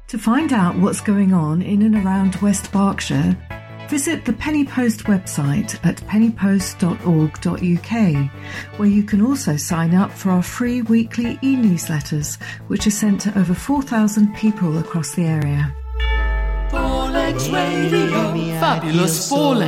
To find out what's going on in and around West Berkshire, visit the Penny Post website at pennypost.org.uk, where you can also sign up for our free weekly e-newsletters, which are sent to over 4,000 people across the area. Four Legs Radio, fabulous Four Legs.